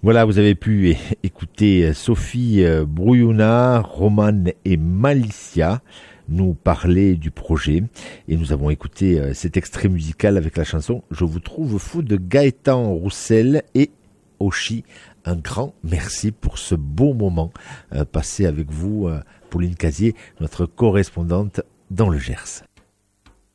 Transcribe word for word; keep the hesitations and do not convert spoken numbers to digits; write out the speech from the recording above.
Voilà, vous avez pu écouter Sophie Brouillona, Roman et Malicia nous parler du projet. Et nous avons écouté cet extrait musical avec la chanson « Je vous trouve fou » de Gaëtan Roussel et Oshi. Un grand merci pour ce beau moment passé avec vous, Pauline Casier, notre correspondante dans le Gers.